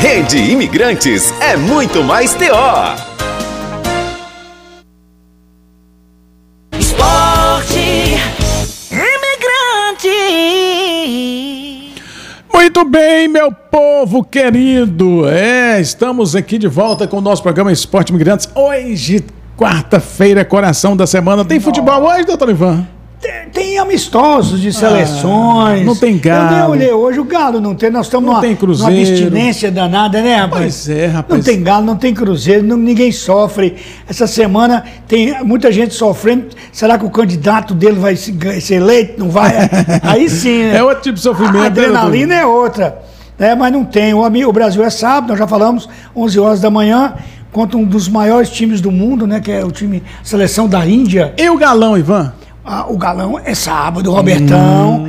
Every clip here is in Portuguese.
Rede Imigrantes é muito mais TO. Esporte Imigrante. Muito bem, meu povo querido. Estamos aqui de volta com o nosso programa Esporte Imigrantes. Hoje, quarta-feira, coração da semana. Tem futebol hoje, doutor Ivan? Tem amistosos de seleções. Não tem Galo. Eu olhei hoje, o Galo não tem. Nós estamos numa abstinência danada, né, rapaz? Pois é, rapaz. Não tem Galo, não tem Cruzeiro, ninguém sofre. Essa semana tem muita gente sofrendo. Será que o candidato dele vai ser eleito? Não vai? Aí sim, né? É outro tipo de sofrimento. A adrenalina é outra. Mas não tem. O Brasil é sábado, nós já falamos, 11 horas da manhã, contra um dos maiores times do mundo, né? Que é o time Seleção da Índia. E o Galão, Ivan? O Galão é sábado, Robertão,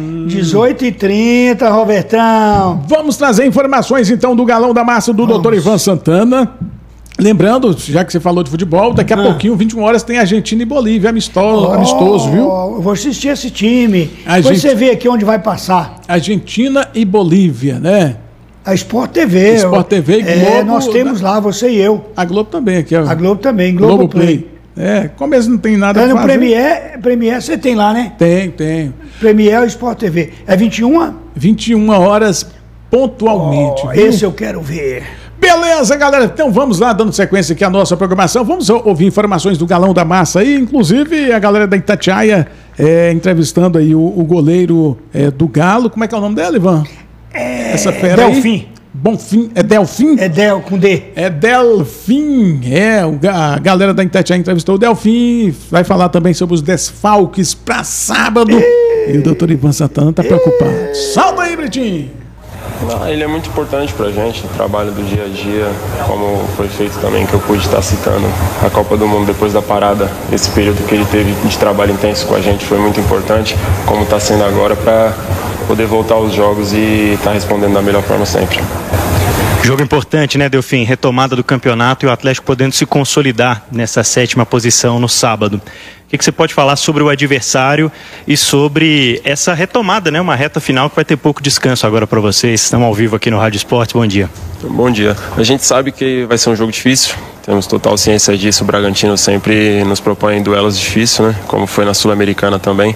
18h30, Robertão. Vamos trazer informações então do Galão da Massa do Dr. Ivan Santana. Lembrando, já que você falou de futebol, daqui a pouquinho, 21 horas, tem Argentina e Bolívia, amistoso, viu? Eu vou assistir esse time. Depois você vê aqui onde vai passar. Argentina e Bolívia, né? A Sport TV. Sport TV e Globo. Nós temos lá, você e eu. A Globo também aqui, ó. A Globo também, Globoplay. Como eles não tem nada pra fazer. No Premiere você tem lá, né? Tem. Premiere e Sport TV. É 21? 21 horas pontualmente. Esse eu quero ver. Beleza, galera. Então vamos lá, dando sequência aqui à nossa programação. Vamos ouvir informações do Galão da Massa aí. Inclusive a galera da Itatiaia entrevistando aí o goleiro do Galo. Como é que é o nome dele, Ivan? Essa fera Delfim. Bonfim, é Delfim? É Del, com D. É Delfim, a galera da Itatiaia entrevistou o Delfim, vai falar também sobre os desfalques para sábado. E o doutor Ivan Santana tá preocupado. Salta aí, Britinho! Ele é muito importante pra gente, o trabalho do dia a dia, como foi feito também, que eu pude estar citando a Copa do Mundo depois da parada. Esse período que ele teve de trabalho intenso com a gente foi muito importante, como está sendo agora, para poder voltar aos jogos e estar respondendo da melhor forma sempre. Jogo importante, né, Delfim? Retomada do campeonato e o Atlético podendo se consolidar nessa 7ª posição no sábado. O que você pode falar sobre o adversário e sobre essa retomada, né? Uma reta final que vai ter pouco descanso agora para vocês. Estamos ao vivo aqui no Rádio Esportes. Bom dia. Bom dia. A gente sabe que vai ser um jogo difícil. Temos total ciência disso. O Bragantino sempre nos propõe duelos difíceis, né? Como foi na Sul-Americana também.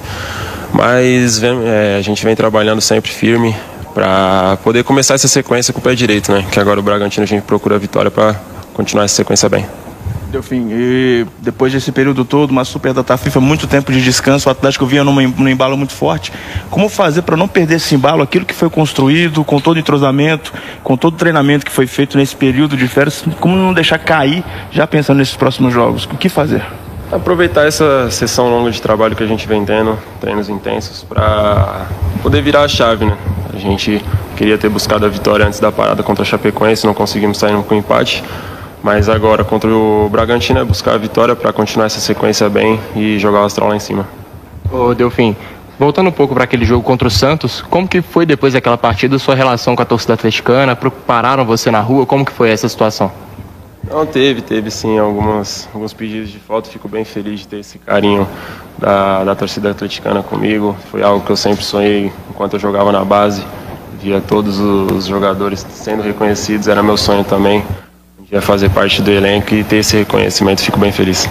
Mas a gente vem trabalhando sempre firme para poder começar essa sequência com o pé direito, né? Que agora o Bragantino a gente procura a vitória para continuar essa sequência bem. Delfim, e depois desse período todo, uma Superdata FIFA, muito tempo de descanso, o Atlético vinha num embalo muito forte. Como fazer para não perder esse embalo, aquilo que foi construído, com todo o entrosamento, com todo o treinamento que foi feito nesse período de férias, como não deixar cair, já pensando nesses próximos jogos? O que fazer? Aproveitar essa sessão longa de trabalho que a gente vem tendo, treinos intensos, para poder virar a chave, né? A gente queria ter buscado a vitória antes da parada contra a Chapecoense, não conseguimos sair com empate. Mas agora contra o Bragantino é buscar a vitória para continuar essa sequência bem e jogar o astral lá em cima. Ô Delfim, voltando um pouco para aquele jogo contra o Santos, como que foi depois daquela partida sua relação com a torcida atleticana? Pararam você na rua? Como que foi essa situação? Não, teve sim alguns pedidos de foto. Fico bem feliz de ter esse carinho da torcida atleticana comigo. Foi algo que eu sempre sonhei enquanto eu jogava na base. Via todos os jogadores sendo reconhecidos, era meu sonho também. Fazer parte do elenco e ter esse reconhecimento, fico bem feliz.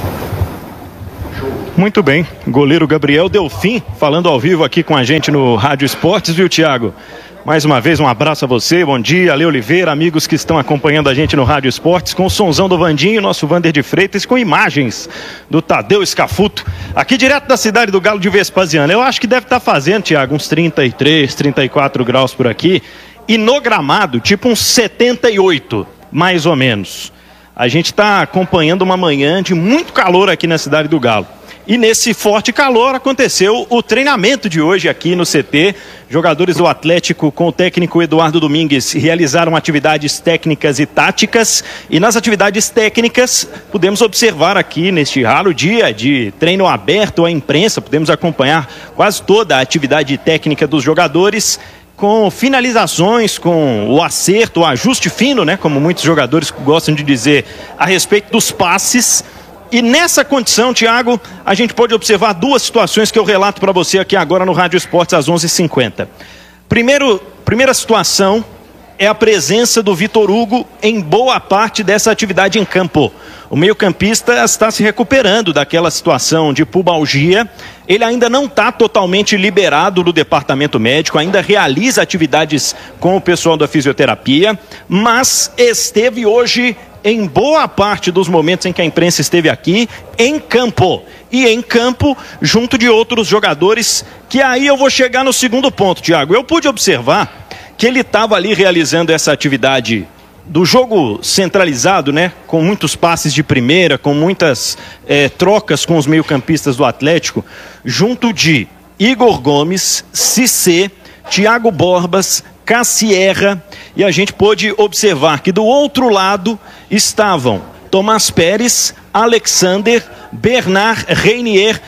Muito bem, goleiro Gabriel Delfim falando ao vivo aqui com a gente no Rádio Esportes, viu, Thiago? Mais uma vez um abraço a você, bom dia, Ale Oliveira, amigos que estão acompanhando a gente no Rádio Esportes, com o sonzão do Vandinho, nosso Vander de Freitas, com imagens do Tadeu Escafuto, aqui direto da cidade do Galo de Vespasiano. Eu acho que deve estar fazendo, Thiago, uns 33, 34 graus por aqui, e no gramado, tipo uns 78. Mais ou menos. A gente está acompanhando uma manhã de muito calor aqui na cidade do Galo. E nesse forte calor aconteceu o treinamento de hoje aqui no CT. Jogadores do Atlético com o técnico Eduardo Domingues realizaram atividades técnicas e táticas. E nas atividades técnicas pudemos observar aqui neste raro dia de treino aberto à imprensa. Pudemos acompanhar quase toda a atividade técnica dos jogadores, com finalizações, com o acerto, o ajuste fino, né, como muitos jogadores gostam de dizer, a respeito dos passes. E nessa condição, Thiago, a gente pode observar duas situações que eu relato para você aqui agora no Rádio Esportes às 11h50. Primeira situação, é a presença do Vitor Hugo em boa parte dessa atividade em campo. O meio-campista está se recuperando daquela situação de pubalgia. Ele ainda não está totalmente liberado do departamento médico, ainda realiza atividades com o pessoal da fisioterapia, mas esteve hoje em boa parte dos momentos em que a imprensa esteve aqui, em campo. E em campo, junto de outros jogadores, que aí eu vou chegar no segundo ponto, Thiago. Eu pude observar que ele estava ali realizando essa atividade do jogo centralizado, né? Com muitos passes de primeira, com muitas trocas com os meio-campistas do Atlético, junto de Igor Gomes, Cissé, Thiago Borbas, Cassierra, e a gente pôde observar que do outro lado estavam Tomás Pérez, Alexander, Bernard, Reinier,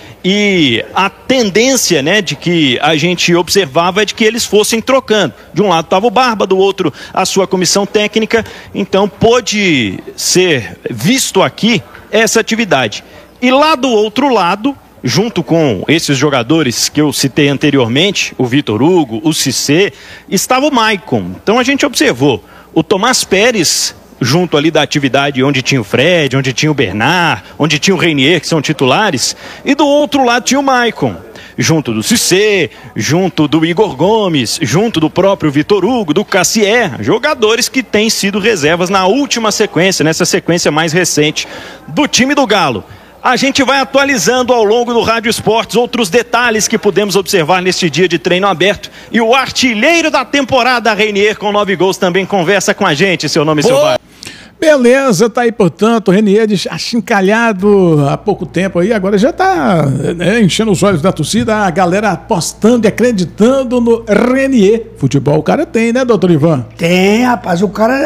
e a tendência, né, de que a gente observava é de que eles fossem trocando. De um lado estava o Barba, do outro a sua comissão técnica, então pôde ser visto aqui essa atividade. E lá do outro lado, junto com esses jogadores que eu citei anteriormente, o Vitor Hugo, o Cissé, estava o Maicon. Então a gente observou o Tomás Pérez junto ali da atividade onde tinha o Fred, onde tinha o Bernard, onde tinha o Reinier, que são titulares, e do outro lado tinha o Maicon, junto do Cissé, junto do Igor Gomes, junto do próprio Vitor Hugo, do Cassier, jogadores que têm sido reservas na última sequência, nessa sequência mais recente do time do Galo. A gente vai atualizando ao longo do Rádio Esportes outros detalhes que pudemos observar neste dia de treino aberto. E o artilheiro da temporada, Reinier, com 9 gols, também conversa com a gente. Seu nome e seu bairro. Beleza, tá aí, portanto, o Reinier achincalhado há pouco tempo aí, agora já tá enchendo os olhos da torcida, a galera apostando e acreditando no Reinier. Futebol o cara tem, né, doutor Ivan? Tem, rapaz, o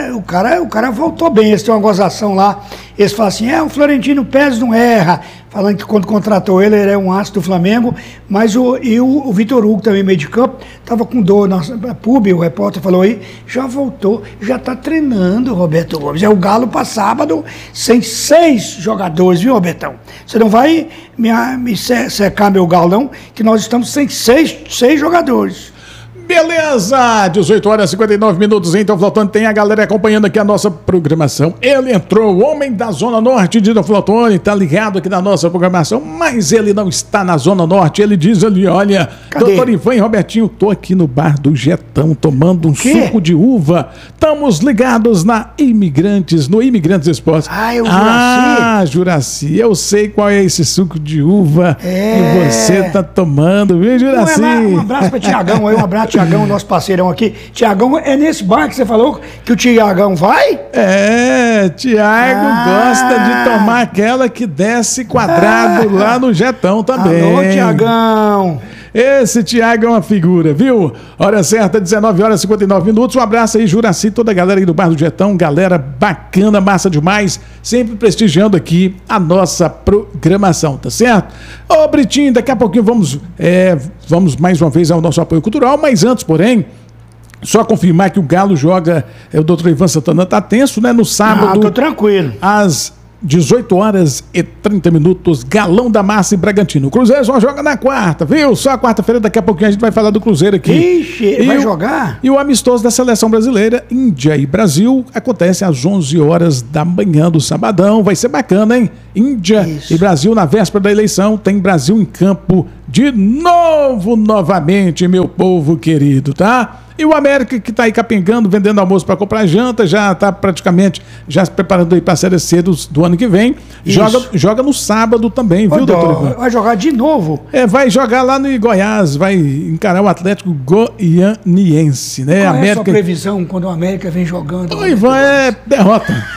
cara voltou bem. Eles têm uma gozação lá, eles falam assim, o Florentino Pérez não erra, falando que quando contratou ele é um astro do Flamengo, mas o Vitor Hugo também, meio de campo, tava com dor na pub, o repórter falou aí, já voltou, já tá treinando, Roberto Gomes. É o Galo para sábado, sem 6 jogadores, viu, Robertão? Você não vai me secar meu Galo, não, que nós estamos sem 6 jogadores. Beleza, 18 horas e 59 minutos, então Flotone tem a galera acompanhando aqui a nossa programação. Ele entrou, o homem da Zona Norte de Flotone, tá ligado aqui na nossa programação, mas ele não está na Zona Norte, ele diz ali, olha, cadê? Doutor Ivan e Robertinho, tô aqui no bar do Jetão, tomando um suco de uva, estamos ligados no Imigrantes Esportes. É o Juraci? Juraci, eu sei qual é esse suco de uva que você tá tomando, viu, Juraci? Um abraço pra Tiagão aí, um abraço, Tiagão, nosso parceirão aqui. Tiagão, é nesse bar que você falou que o Tiagão vai? Tiago gosta de tomar aquela que desce quadrado lá no Jetão também. Alô, Tiagão. Esse Thiago é uma figura, viu? Hora certa, 19 horas e 59 minutos. Um abraço aí, Juraci, toda a galera aí do Bar do Jetão. Galera bacana, massa demais. Sempre prestigiando aqui a nossa programação, tá certo? Ô, Britinho, daqui a pouquinho vamos mais uma vez ao nosso apoio cultural. Mas antes, porém, só confirmar que o Galo joga, o doutor Ivan Santana tá tenso, né? No sábado. Tô tranquilo. Às 18 horas e 30 minutos, Galão da Massa e Bragantino. O Cruzeiro só joga na quarta, viu? Só quarta-feira, daqui a pouquinho a gente vai falar do Cruzeiro aqui. Ixi, vai jogar? E o amistoso da Seleção Brasileira, Índia e Brasil, acontece às 11 horas da manhã do sabadão. Vai ser bacana, hein? Índia e Brasil na véspera da eleição. Tem Brasil em campo de novo, novamente, meu povo querido, tá? E o América, que tá aí capengando, vendendo almoço para comprar janta, já tá praticamente já se preparando aí para a Série C do ano que vem. Joga no sábado também, viu, doutor Ivan? Vai jogar de novo? Vai jogar lá no Goiás, vai encarar o Atlético Goianiense, né? Qual é a sua previsão quando o América vem jogando? O Ivan, é derrota.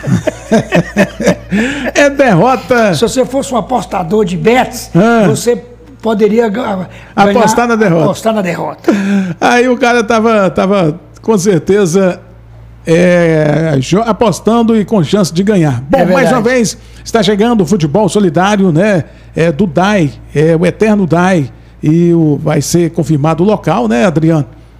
É derrota. Se você fosse um apostador de bets, você poderia apostar na derrota. Aí o cara tava com certeza apostando e com chance de ganhar. Bom, mais uma vez está chegando o futebol solidário, né? Do DAI, o Eterno DAI, e vai ser confirmado o local, né, Adriano?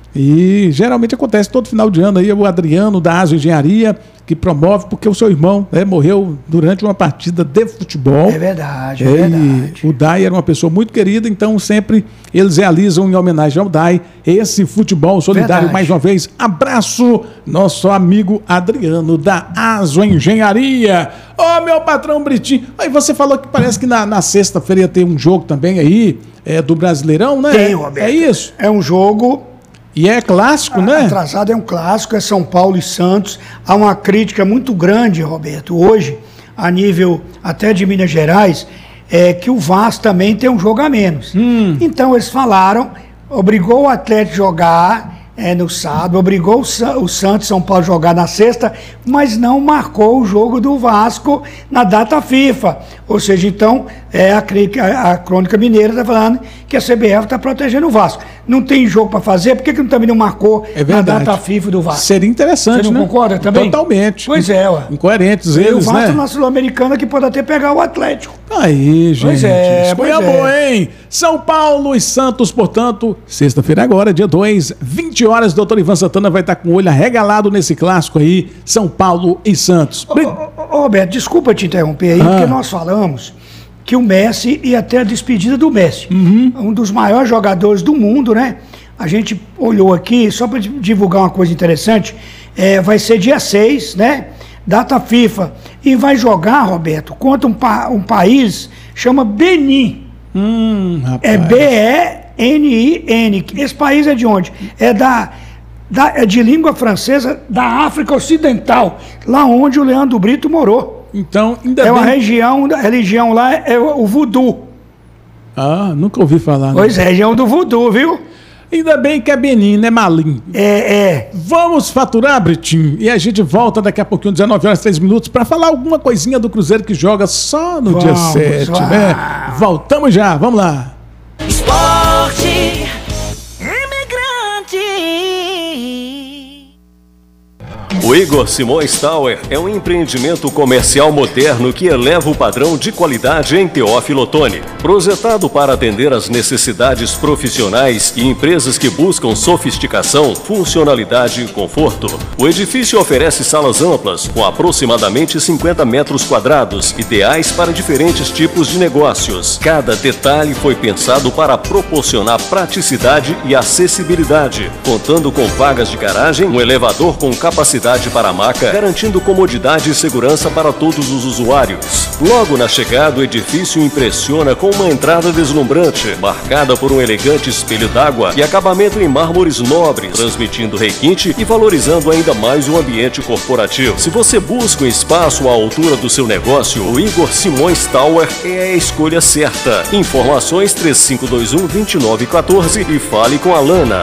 E geralmente acontece todo final de ano aí, o Adriano da Aso Engenharia, que promove, porque o seu irmão morreu durante uma partida de futebol. É verdade, é verdade. O Dai era uma pessoa muito querida, então sempre eles realizam em homenagem ao Dai esse futebol solidário. Verdade. Mais uma vez, abraço, nosso amigo Adriano da Aso Engenharia. Ô, meu patrão Britinho, aí você falou que parece que na sexta-feira ia ter um jogo também aí, do Brasileirão, né? Tem, Roberto. É isso? É um jogo... E é clássico, né? Atrasado, é um clássico, é São Paulo e Santos. Há uma crítica muito grande, Roberto, hoje, a nível até de Minas Gerais, que o Vasco também tem um jogo a menos. Então eles falaram, obrigou o Atlético a jogar no sábado, obrigou o Santos São Paulo a jogar na sexta, mas não marcou o jogo do Vasco na data FIFA. Ou seja, então, a Crônica Mineira está falando que a CBF está protegendo o Vasco. Não tem jogo para fazer, por que também não marcou na data FIFA do Vasco? Seria interessante, Você não concorda também? Totalmente. Pois é, ué. Incoerentes E eles, o Vasco né? na Sul-Americana que pode até pegar o Atlético. Aí, gente. Pois é, escolha boa, hein? São Paulo e Santos, portanto, sexta-feira agora, dia 2, 20 horas, doutor Ivan Santana vai estar com o olho arregalado nesse clássico aí, São Paulo e Santos. Roberto, desculpa te interromper aí, porque nós falamos que o Messi ia ter a despedida do Messi. Um dos maiores jogadores do mundo, né? A gente olhou aqui, só para divulgar uma coisa interessante, vai ser dia 6, né? Data FIFA. E vai jogar, Roberto, contra um país, chama Benin. É B-E-N-I-N. Esse país é de onde? É de língua francesa da África Ocidental, lá onde o Leandro Brito morou. Então, ainda uma bem... religião lá é o voodoo. Ah, nunca ouvi falar. Pois é, região do voodoo, viu? Ainda bem que é Benin, né, Malim? Vamos faturar, Britinho, e a gente volta daqui a pouquinho, 19 horas 3 minutos, para falar alguma coisinha do Cruzeiro que joga só no dia 7, né? Voltamos já, vamos lá. Esporte Imigrante. O Igor Simões Tower é um empreendimento comercial moderno que eleva o padrão de qualidade em Teófilo Otoni. Projetado para atender às necessidades profissionais e empresas que buscam sofisticação, funcionalidade e conforto, o edifício oferece salas amplas com aproximadamente 50 metros quadrados, ideais para diferentes tipos de negócios. Cada detalhe foi pensado para proporcionar praticidade e acessibilidade, contando com vagas de garagem, um elevador com capacidade para a maca, garantindo comodidade e segurança para todos os usuários. Logo na chegada, o edifício impressiona com uma entrada deslumbrante, marcada por um elegante espelho d'água e acabamento em mármores nobres, transmitindo requinte e valorizando ainda mais o ambiente corporativo. Se você busca um espaço à altura do seu negócio, o Igor Simões Tower é a escolha certa. Informações 3521-2914 e fale com a Lana.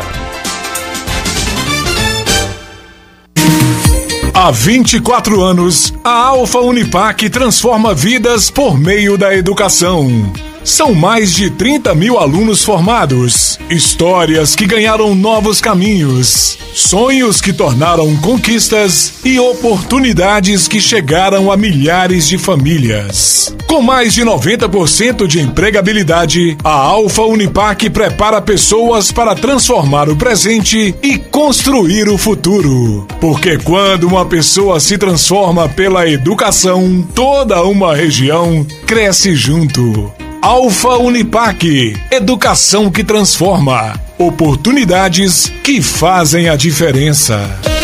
Há 24 anos, a Alfa Unipac transforma vidas por meio da educação. São mais de 30 mil alunos formados, histórias que ganharam novos caminhos, sonhos que tornaram conquistas e oportunidades que chegaram a milhares de famílias. Com mais de 90% de empregabilidade, a Alfa Unipac prepara pessoas para transformar o presente e construir o futuro. Porque quando uma pessoa se transforma pela educação, toda uma região cresce junto. Alfa Unipac, educação que transforma, oportunidades que fazem a diferença.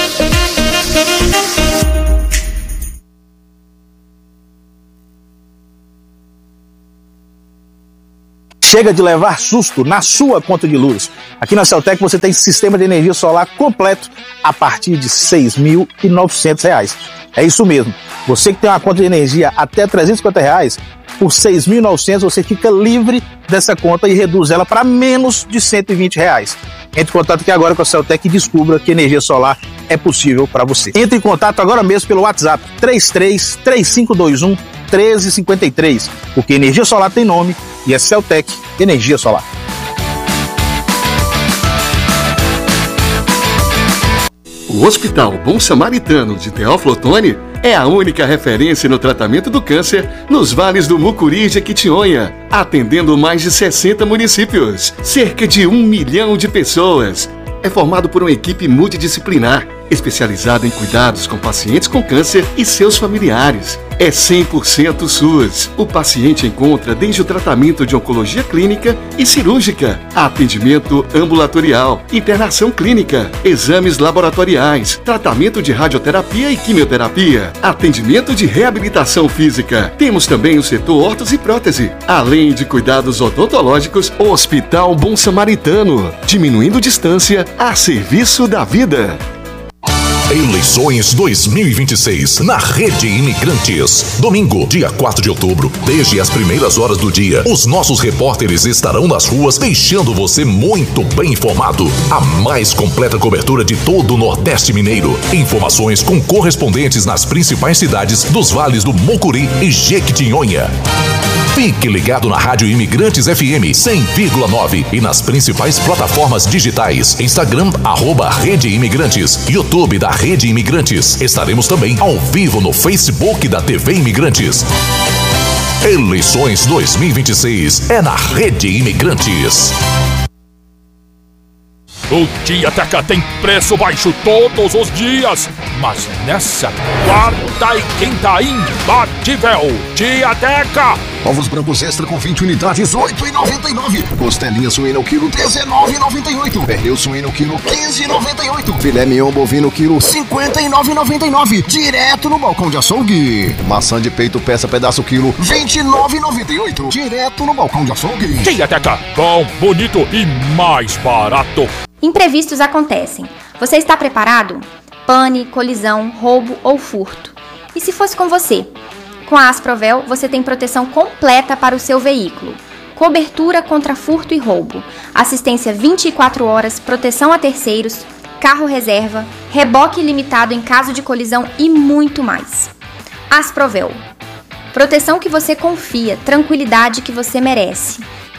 Chega de levar susto na sua conta de luz. Aqui na Celtec você tem sistema de energia solar completo a partir de R$ 6.900. É isso mesmo. Você que tem uma conta de energia até R$ 350, por R$ 6.900 você fica livre dessa conta e reduz ela para menos de R$ 120. Entre em contato aqui agora com a Celtec e descubra que energia solar é possível para você. Entre em contato agora mesmo pelo WhatsApp 33-3521-1353, porque energia solar tem nome e é Celtec Energia Solar. O Hospital Bom Samaritano de Teófilo Otoni é a única referência no tratamento do câncer nos vales do Mucuri e Jequitinhonha, atendendo mais de 60 municípios, cerca de 1 milhão de pessoas. é formado por uma equipe multidisciplinar, especializada em cuidados com pacientes com câncer e seus familiares. É 100% SUS. O paciente encontra desde o tratamento de oncologia clínica e cirúrgica, atendimento ambulatorial, internação clínica, exames laboratoriais, tratamento de radioterapia e quimioterapia, atendimento de reabilitação física. Temos também o setor órtese e prótese, além de cuidados odontológicos. Hospital Bom Samaritano, diminuindo distância a serviço da vida. Eleições 2026 na Rede Imigrantes. Domingo, dia 4 de outubro, desde as primeiras horas do dia, os nossos repórteres estarão nas ruas deixando você muito bem informado. A mais completa cobertura de todo o Nordeste Mineiro. Informações com correspondentes nas principais cidades dos vales do Mucuri e Jequitinhonha. Fique ligado na Rádio Imigrantes FM 100,9 e nas principais plataformas digitais. Instagram, @Rede Imigrantes, YouTube da Rede Imigrantes. Estaremos também ao vivo no Facebook da TV Imigrantes. Eleições 2026 é na Rede Imigrantes. O Diateca tem preço baixo todos os dias, mas nessa quarta e quinta imbatível. Diateca! Ovos brancos extra com 20 unidades, 8,99. Costelinha suína o quilo, 19,98. Pernil suíno quilo, 15,98. Filé mignon bovino quilo, 59,99. Direto no balcão de açougue. Maçã de peito peça pedaço quilo, 29,98. Direto no balcão de açougue. Diateca, bom, bonito e mais barato. Imprevistos acontecem. Você está preparado? Pane, colisão, roubo ou furto. E se fosse com você? Com a Asprovel, você tem proteção completa para o seu veículo. Cobertura contra furto e roubo, assistência 24 horas, proteção a terceiros, carro reserva, reboque ilimitado em caso de colisão e muito mais. Asprovel. Proteção que você confia, tranquilidade que você merece.